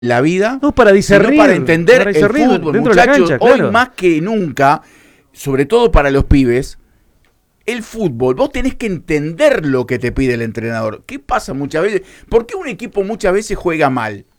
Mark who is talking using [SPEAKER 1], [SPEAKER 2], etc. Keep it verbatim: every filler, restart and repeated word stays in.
[SPEAKER 1] la vida,
[SPEAKER 2] no para discernir,
[SPEAKER 1] sino para entender
[SPEAKER 2] para discernir
[SPEAKER 1] el fútbol,
[SPEAKER 2] dentro de la
[SPEAKER 1] muchachos.
[SPEAKER 2] cancha, claro.
[SPEAKER 1] Hoy más que nunca, sobre todo para los pibes, el fútbol, vos tenés que entender lo que te pide el entrenador. ¿Qué pasa muchas veces? ¿Por qué un equipo muchas veces juega mal?